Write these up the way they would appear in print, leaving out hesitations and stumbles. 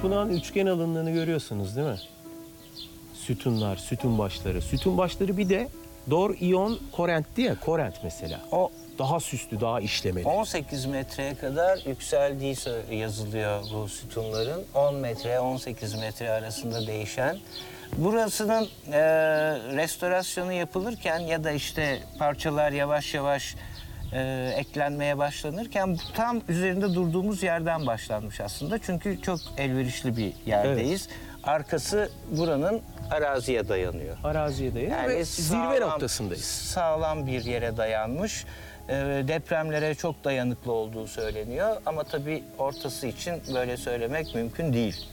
tapınağın üçgen alınlığını görüyorsunuz değil mi? Sütunlar, sütun başları. Sütun başları bir de Dor, İyon, Korent diye. Korent mesela. O Daha süslü, daha işlemeli. 18 metreye kadar yükseldiği yazılıyor bu sütunların. 10 metre, 18 metre arasında değişen. Burasının restorasyonu yapılırken ya da işte parçalar yavaş yavaş eklenmeye başlanırken tam üzerinde durduğumuz yerden başlanmış aslında. Çünkü çok elverişli bir yerdeyiz. Arkası buranın araziye dayanıyor. Araziye dayanıyor Yani ve zirve noktasındayız. Sağlam bir yere dayanmış. Depremlere çok dayanıklı olduğu söyleniyor. Ama tabii ortası için böyle söylemek mümkün değil.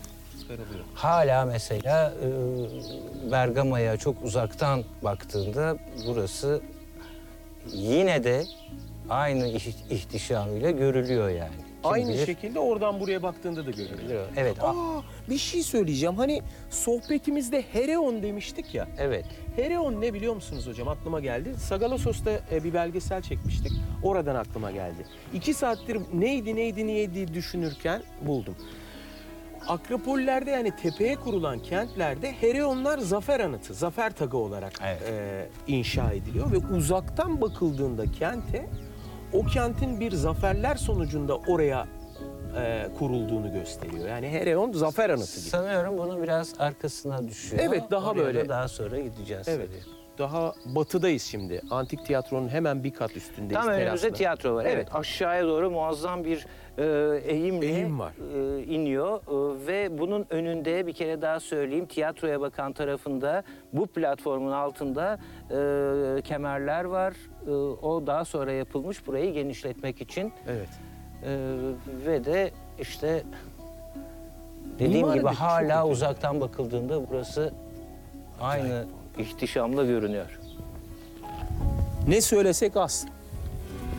Hala mesela Bergama'ya çok uzaktan baktığında burası yine de aynı ihtişamıyla görülüyor yani. Kim Aynı bilir? şekilde oradan buraya baktığında da görülüyor. Evet. Bir şey söyleyeceğim. Hani sohbetimizde Hereon demiştik ya. Evet. Hereon ne biliyor musunuz hocam? Aklıma geldi. Sagalassos'ta bir belgesel çekmiştik. Oradan aklıma geldi. 2 saattir neydi düşünürken buldum. Akropollerde yani tepeye kurulan kentlerde Hereonlar zafer anıtı, zafer tagı olarak inşa ediliyor. Ve uzaktan bakıldığında kente, o kentin bir zaferler sonucunda oraya kurulduğunu gösteriyor. Yani Hereon zafer anıtı gibi. Sanıyorum bunu biraz arkasına düşüyor. Evet, daha Oraya böyle. da daha sonra gideceğiz. Evet. Tabii. Daha batıdayız şimdi. Antik tiyatronun hemen bir kat üstündeyiz. Tam önümüzde terasla. tiyatro var. Evet. Evet. Aşağıya doğru muazzam bir Eğim var. iniyor. Ve bunun önünde bir kere daha söyleyeyim, tiyatroya bakan tarafında bu platformun altında kemerler var. O daha sonra yapılmış burayı genişletmek için. Evet. Ve de işte dediğim Mimari gibi de çok hala önemli. uzaktan bakıldığında burası aynı ihtişamla görünüyor. Ne söylesek az.